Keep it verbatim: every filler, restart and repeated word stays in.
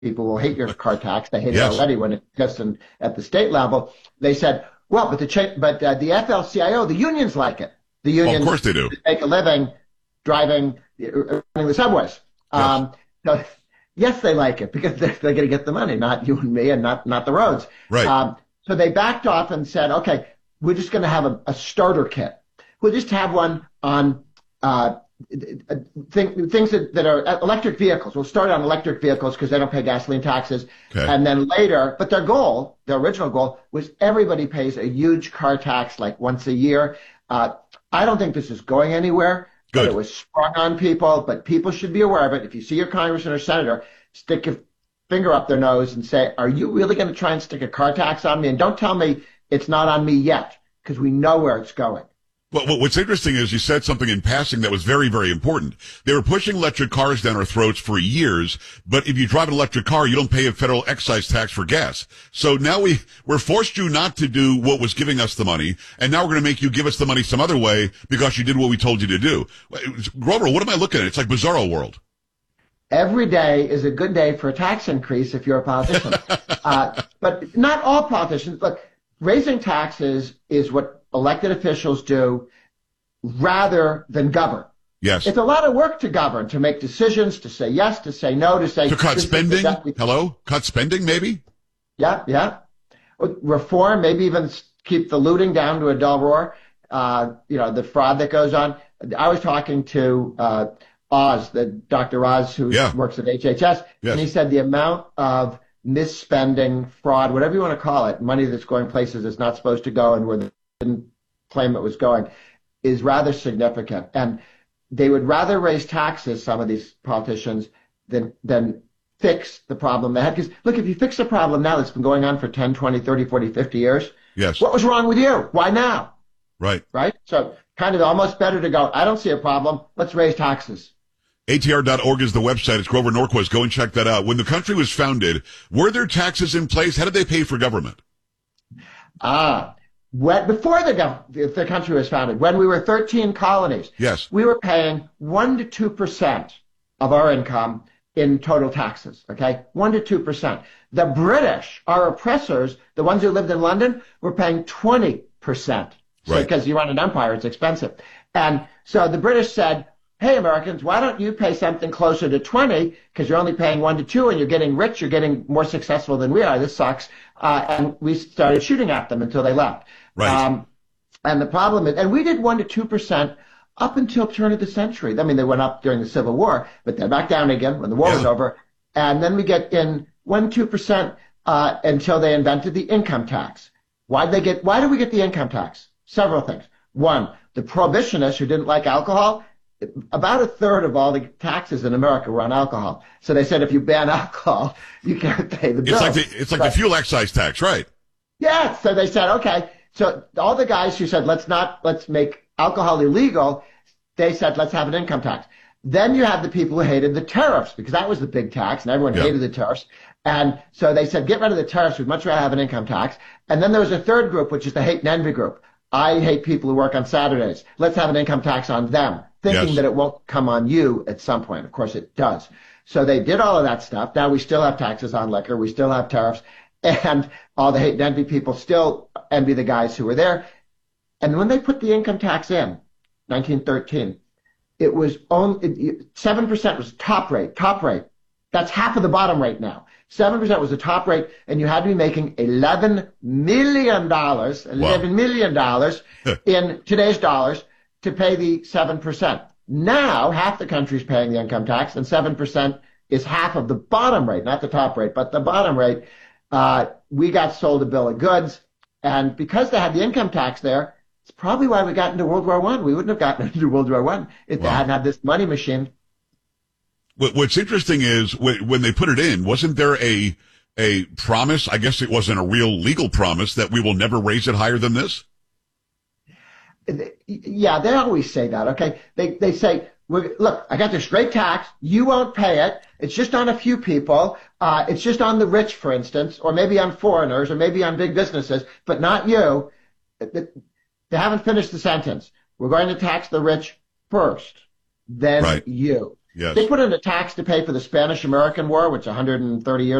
people will hate your car tax. They hate Yes. it already when it's just in, at the state level. They said, well, but the cha- but uh, the F L C I O, the unions like it. The Well, unions of course they do. make a living driving, uh, running the subways. Yes. Um, so yes, they like it because they're, they're going to get the money, not you and me, and not not the roads. Right. Um, so they backed off and said, okay, we're just going to have a, a starter kit. We'll just have one on uh, thing, things that, that are electric vehicles. We'll start on electric vehicles because they don't pay gasoline taxes. Okay. And then later, but their goal, their original goal, was everybody pays a huge car tax like once a year. Uh, I don't think this is going anywhere. Good. But it was sprung on people, but people should be aware of it. If you see your congressman or senator, stick your finger up their nose and say, are you really going to try and stick a car tax on me? And don't tell me it's not on me yet, because we know where it's going. Well, what's interesting is you said something in passing that was very, very important. They were pushing electric cars down our throats for years, but if you drive an electric car, you don't pay a federal excise tax for gas. So now we, we're forced you not to do what was giving us the money, and now we're going to make you give us the money some other way because you did what we told you to do. Grover, what am I looking at? It's like Bizarro World. Every day is a good day for a tax increase if you're a politician. uh, but not all politicians. Look, raising taxes is what elected officials do rather than govern. Yes. It's a lot of work to govern, to make decisions, to say yes, to say no, to say... To cut this is spending? exactly- Hello? Cut spending, maybe? Yeah, yeah. Reform, maybe even keep the looting down to a dull roar. Uh, you know, the fraud that goes on. I was talking to uh, Oz, the Doctor Oz, who Yeah. works at H H S, Yes. and he said the amount of misspending, fraud, whatever you want to call it, money that's going places it's not supposed to go and where they didn't claim it was going, is rather significant. And they would rather raise taxes, some of these politicians, than than fix the problem they had. Because, look, if you fix a problem now that's been going on for ten, twenty, thirty, forty, fifty years, Yes. what was wrong with you? Why now? Right. Right? So kind of almost better to go, I don't see a problem, let's raise taxes. A T R dot org is the website. It's Grover Norquist. Go and check that out. When the country was founded, were there taxes in place? How did they pay for government? Ah, when, before the, gov- the country was founded, when we were thirteen colonies, Yes. we were paying one to two percent of our income in total taxes, okay? one to two percent. The British, our oppressors, the ones who lived in London, were paying twenty percent. So, Right. because you run an empire, it's expensive. And so the British said, hey, Americans, why don't you pay something closer to twenty, because you're only paying one to two and you're getting rich, you're getting more successful than we are. This sucks. Uh, and we started shooting at them until they left. Right. Um, and the problem is, and we did one to two percent up until turn of the century. I mean, they went up during the Civil War, but they're back down again when the war Yeah. was over. And then we get in one, two percent uh, until they invented the income tax. Why did they get? Why did we get the income tax? Several things. One, the prohibitionists who didn't like alcohol. About a third of all the taxes in America were on alcohol. So they said if you ban alcohol, you can't pay the bill. It's like the, it's like But- the fuel excise tax, right? yeah, so they said, okay. So all the guys who said, let's not, let's make alcohol illegal, they said, let's have an income tax. Then you have the people who hated the tariffs, because that was the big tax, and everyone Yeah. hated the tariffs. And so they said, get rid of the tariffs, we'd much rather have an income tax. And then there was a third group, which is the hate and envy group. I hate people who work on Saturdays. Let's have an income tax on them, thinking Yes. that it won't come on you at some point. Of course it does. So they did all of that stuff. Now we still have taxes on liquor. We still have tariffs. And all the hate and envy people still envy the guys who were there. And when they put the income tax in, nineteen thirteen, it was only, seven percent was top rate, top rate. That's half of the bottom rate now. seven percent was the top rate, and you had to be making eleven million dollars, eleven million dollars in today's dollars to pay the seven percent. Now, half the country's paying the income tax, and seven percent is half of the bottom rate, not the top rate, but the bottom rate. Uh, we got sold a bill of goods, and because they had the income tax there, it's probably why we got into World War One. We wouldn't have gotten into World War One if Wow. they hadn't had this money machine. What, what's interesting is when, when they put it in, wasn't there a a promise? I guess it wasn't a real legal promise that we will never raise it higher than this. Yeah, they always say that, okay? They they say, we're, look, I got the straight tax. You won't pay it. It's just on a few people. Uh, it's just on the rich, for instance, or maybe on foreigners, or maybe on big businesses, but not you. They haven't finished the sentence. We're going to tax the rich first, then Right. you. Yes. They put in a tax to pay for the Spanish-American War, which one hundred thirty years